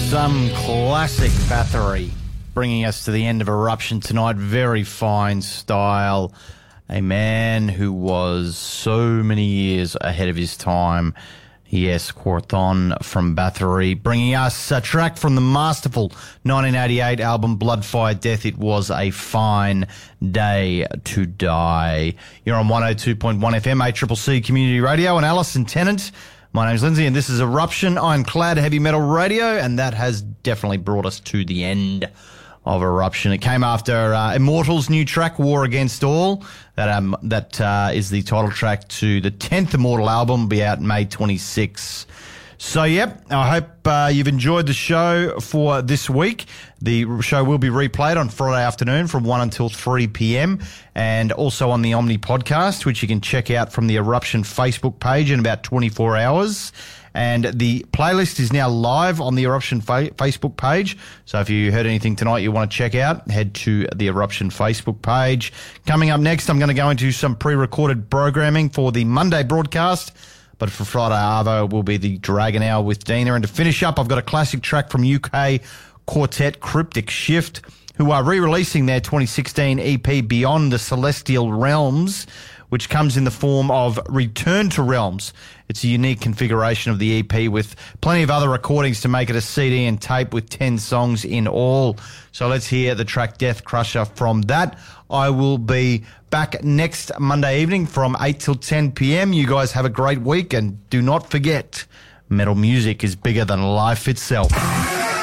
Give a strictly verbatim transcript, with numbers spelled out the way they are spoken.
Some classic Bathory bringing us to the end of Eruption tonight. Very fine style. A man who was so many years ahead of his time. Yes, Quorthon from Bathory, bringing us a track from the masterful nineteen eighty-eight album Blood, Fire, Death. It was a fine day to die. You're on one oh two point one F M, A C C C Community Radio, and Alison Tennant. My name's Lindsay, and this is Eruption, Ironclad Heavy Metal Radio, and that has definitely brought us to the end of Eruption. It came after uh, Immortals' new track, War Against All. That um, that uh, is the title track to the tenth Immortal album, will be out May twenty-sixth. So, yep, I hope uh, you've enjoyed the show for this week. The show will be replayed on Friday afternoon from one until three p.m. and also on the Omni podcast, which you can check out from the Eruption Facebook page in about twenty-four hours. And the playlist is now live on the Eruption fa- Facebook page. So if you heard anything tonight you want to check out, head to the Eruption Facebook page. Coming up next, I'm going to go into some pre-recorded programming for the Monday broadcast. But for Friday Arvo, it will be the Dragon Hour with Dina. And to finish up, I've got a classic track from U K quartet Cryptic Shift, who are re-releasing their twenty sixteen E P Beyond the Celestial Realms, which comes in the form of Return to Realms. It's a unique configuration of the E P with plenty of other recordings to make it a C D and tape with ten songs in all. So let's hear the track Death Crusher from that. I will be back next Monday evening from eight till ten p.m. You guys have a great week, and do not forget, metal music is bigger than life itself.